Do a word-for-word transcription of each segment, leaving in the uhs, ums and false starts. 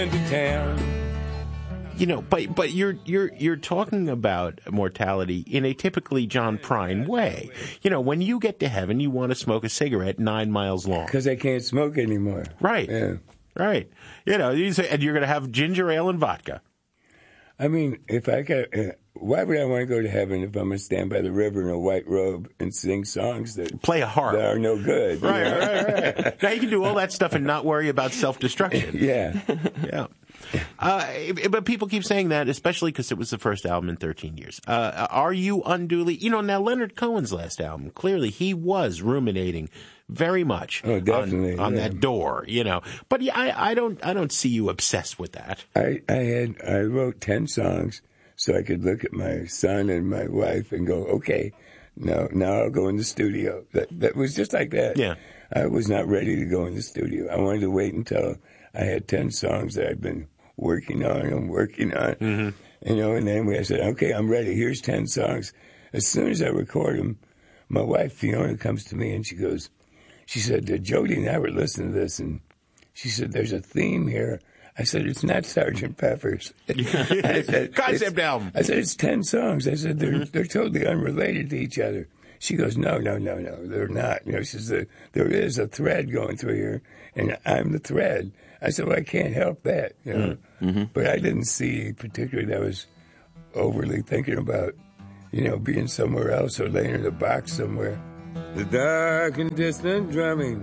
You know, but but you're you're you're talking about mortality in a typically John Prine way. You know, when you get to heaven, you want to smoke a cigarette nine miles long because I can't smoke anymore. Right, yeah. right. You know, you say, and you're going to have ginger ale and vodka. I mean, if I could, uh, why would I want to go to heaven if I'm going to stand by the river in a white robe and sing songs that play a harp that are no good? Right, you know? right, right. Now you can do all that stuff and not worry about self-destruction. Yeah, yeah. Uh, but people keep saying that, especially because it was the first album in thirteen years. Uh, are you unduly, you know, now Leonard Cohen's last album, clearly he was ruminating very much oh, definitely, on, on yeah. that door, you know. But yeah, I, I don't, I don't see you obsessed with that. I, I had, I wrote ten songs so I could look at my son and my wife and go, okay, now, now I'll go in the studio. That, that was just like that. Yeah. I was not ready to go in the studio. I wanted to wait until I had ten songs that I'd been working on and working on, mm-hmm. you know, and then we I said, okay, I'm ready. Here's ten songs. As soon as I record them, my wife, Fiona, comes to me and she goes, she said, Jody and I were listening to this, and she said, there's a theme here. I said, it's not Sergeant Pepper's. I said, Concept album. I said, it's ten songs. I said, they're, mm-hmm. they're totally unrelated to each other. She goes, no, no, no, no, they're not. You know, she says, there is a thread going through here, and I'm the thread. I said, well, I can't help that, you know. Mm-hmm. But I didn't see particularly that I was overly thinking about, you know, being somewhere else or laying in a box somewhere. The dark and distant drumming,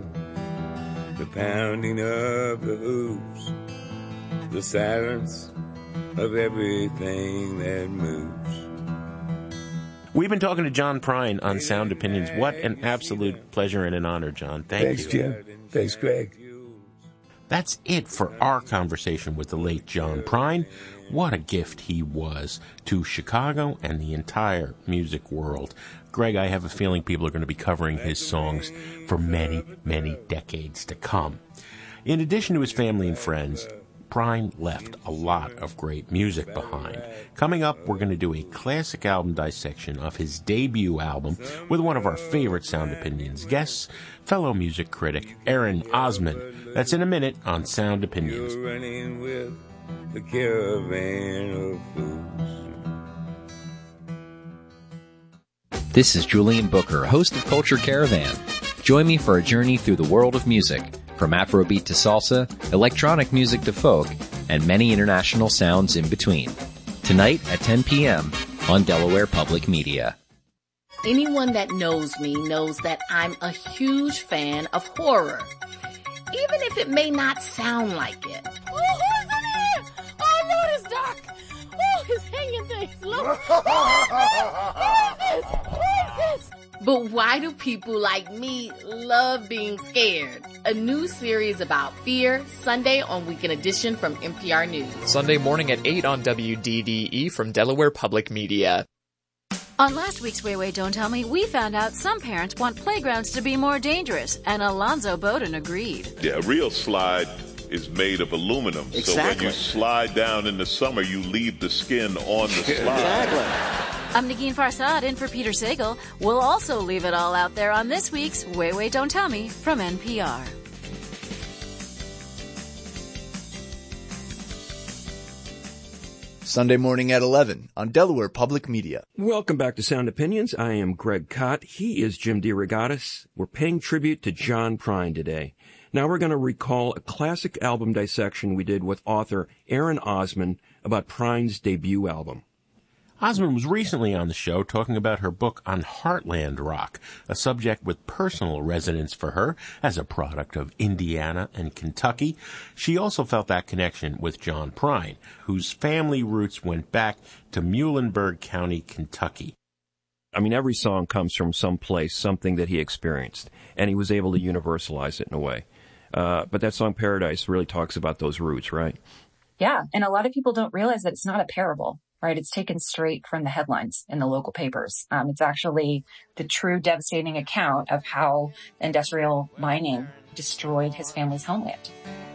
the pounding of the hooves, the silence of everything that moves. We've been talking to John Prine on Sound Opinions. What an absolute pleasure and an honor, John. Thank Thanks, you. Jim. Thanks, Greg. That's it for our conversation with the late John Prine. What a gift he was to Chicago and the entire music world. Greg, I have a feeling people are going to be covering his songs for many, many decades to come. In addition to his family and friends, Prine left a lot of great music behind. Coming up, we're going to do a classic album dissection of his debut album with one of our favorite Sound Opinions guests, fellow music critic Aaron Osman. That's in a minute on Sound Opinions. You're running with the caravan of fools. This is Julian Booker, host of Culture Caravan. Join me for a journey through the world of music, from Afrobeat to salsa, electronic music to folk, and many international sounds in between. Tonight at ten p.m. on Delaware Public Media. Anyone that knows me knows that I'm a huge fan of horror, even if it may not sound like it. Oh, who's in here? Oh, no, it's dark. Oh, it's hanging things. Look. But why do people like me love being scared? A new series about fear, Sunday on Weekend Edition from N P R News. Sunday morning at eight on W D D E from Delaware Public Media. On last week's Wait, Wait, Don't Tell Me, we found out some parents want playgrounds to be more dangerous, and Alonzo Bowden agreed. Yeah, a real slide is made of aluminum. Exactly. So when you slide down in the summer, you leave the skin on the slide. Exactly. I'm Negin Farsad in for Peter Sagal. We'll also leave it all out there on this week's Wait, Wait, Don't Tell Me from N P R. Sunday morning at eleven on Delaware Public Media. Welcome back to Sound Opinions. I am Greg Kot. He is Jim DeRogatis. We're paying tribute to John Prine today. Now we're going to recall a classic album dissection we did with author Aaron Osman about Prine's debut album. Osman was recently on the show talking about her book on Heartland Rock, a subject with personal resonance for her as a product of Indiana and Kentucky. She also felt that connection with John Prine, whose family roots went back to Muhlenberg County, Kentucky. I mean, every song comes from some place, something that he experienced, and he was able to universalize it in a way. Uh, but that song Paradise really talks about those roots, right? Yeah, and a lot of people don't realize that it's not a parable. Right, it's taken straight from the headlines in the local papers. Um, it's actually the true devastating account of how industrial mining destroyed his family's homeland.